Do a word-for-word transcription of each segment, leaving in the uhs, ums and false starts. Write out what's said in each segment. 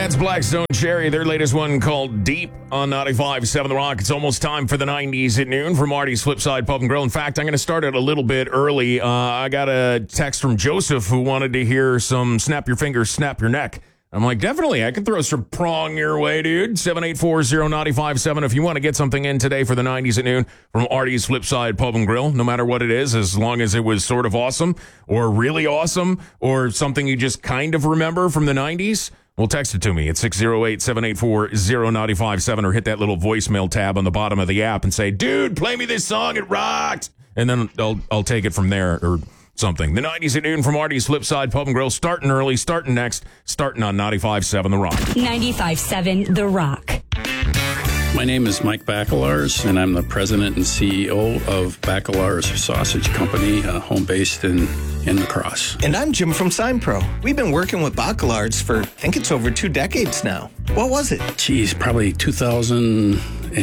That's Black Stone Cherry, their latest one called Deep on ninety-five point seven The Rock. It's almost time for the nineties at noon from Marty's Flipside Pub and Grill. In fact, I'm going to start it a little bit early. Uh, I got a text from Joseph who wanted to hear some Snap Your Fingers, Snap Your Neck. I'm like, definitely, I can throw some prong your way, dude. seven eight four zero nine five seven if you want to get something in today for the nineties at noon from Artie's Flipside Pub and Grill, no matter what it is, as long as it was sort of awesome or really awesome or something you just kind of remember from the nineties. Well, text it to me at six oh eight, seven eight four, zero nine five seven or hit that little voicemail tab on the bottom of the app and say, dude, play me this song, it rocked. And then I'll I'll take it from there or something. The nineties at noon from Artie's Flipside Pub and Grill, starting early, starting next, starting on ninety-five point seven The Rock. ninety-five point seven The Rock. My name is Mike Bacelars, and I'm the president and C E O of Bacelars Sausage Company, uh, home based in, in La Crosse. And I'm Jim from SignPro. We've been working with Bacelars for, I think it's over two decades now. What was it? Geez, probably two thousand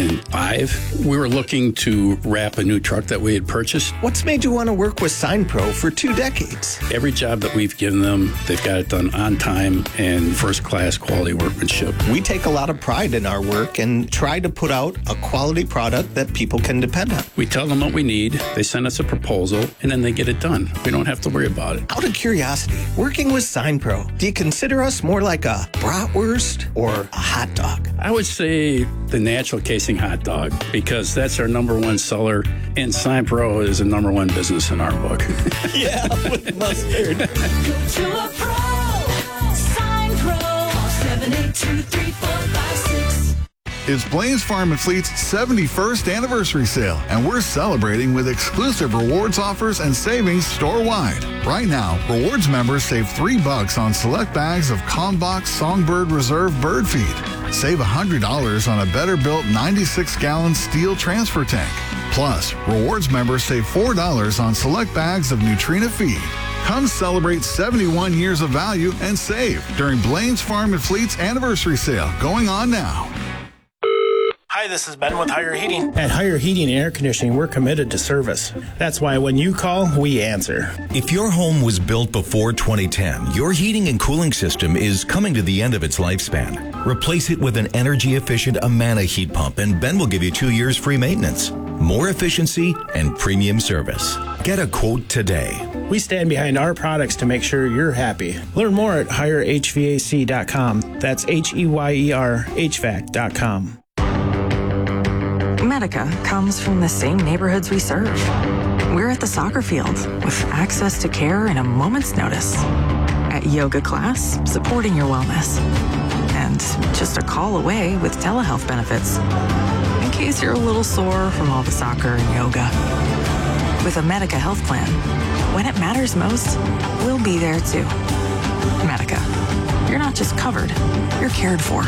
five. We were looking to wrap a new truck that we had purchased. What's made you want to work with SignPro for two decades? Every job that we've given them, they've got it done on time and first-class quality workmanship. We take a lot of pride in our work and try to put out a quality product that people can depend on. We tell them what we need, they send us a proposal, and then they get it done. We don't have to worry about it. Out of curiosity, working with SignPro, do you consider us more like a bratwurst or a hot dog? I would say the natural casing hot dog, because that's our number one seller, and SignPro is a number one business in our book. Yeah, with mustard. Go to a pro, SignPro, seven eight two, three four five six. It's Blaine's Farm and Fleet's seventy-first anniversary sale, and we're celebrating with exclusive rewards offers and savings store-wide. Right now, rewards members save three bucks on select bags of Kalmbach Songbird Reserve bird feed. Save one hundred dollars on a better-built ninety-six gallon steel transfer tank. Plus, rewards members save four dollars on select bags of Nutrina feed. Come celebrate seventy-one years of value and save during Blaine's Farm and Fleet's anniversary sale going on now. Hi, this is Ben with Higher Heating. At Higher Heating and Air Conditioning, we're committed to service. That's why when you call, we answer. If your home was built before twenty ten, your heating and cooling system is coming to the end of its lifespan. Replace it with an energy-efficient Amana heat pump, and Ben will give you two years free maintenance, more efficiency, and premium service. Get a quote today. We stand behind our products to make sure you're happy. Learn more at higher H V A C dot com. That's H E Y E R H V A C dot com. Medica comes from the same neighborhoods we serve. We're at the soccer field with access to care in a moment's notice. At yoga class, supporting your wellness. And just a call away with telehealth benefits. In case you're a little sore from all the soccer and yoga. With a Medica health plan, when it matters most, we'll be there too. Medica. You're not just covered, you're cared for.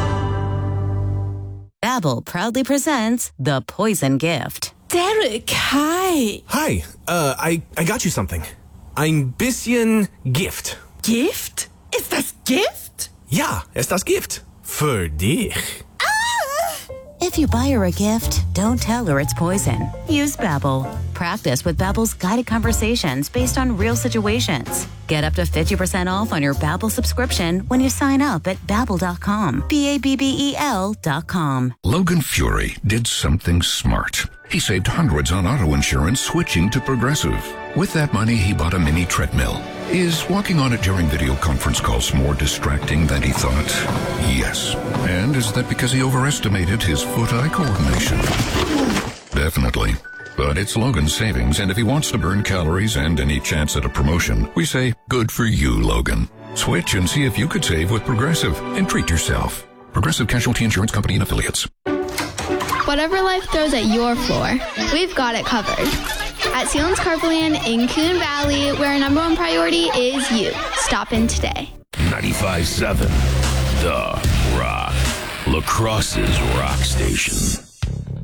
Babbel proudly presents The Poison Gift. Derek, hi. Hi, uh, I, I got you something. Ein bisschen Gift. Gift? Ist das Gift? Ja, ist das Gift. Für dich. If you buy her a gift, don't tell her it's poison. Use Babbel. Practice with Babbel's guided conversations based on real situations. Get up to fifty percent off on your Babbel subscription when you sign up at Babbel dot com. B A B B E L dot com. Logan Fury did something smart. He saved hundreds on auto insurance switching to Progressive. With that money, he bought a mini treadmill. Is walking on it during video conference calls more distracting than he thought? Yes. And is that because he overestimated his foot-eye coordination? Definitely. But it's Logan's savings, and if he wants to burn calories and any chance at a promotion, we say, good for you, Logan. Switch and see if you could save with Progressive and treat yourself. Progressive Casualty Insurance Company and Affiliates. Whatever life throws at your floor, we've got it covered. At Sealands Carpland in Coon Valley, where our number one priority is you. Stop in today. ninety-five point seven The Rock. La Crosse's rock station.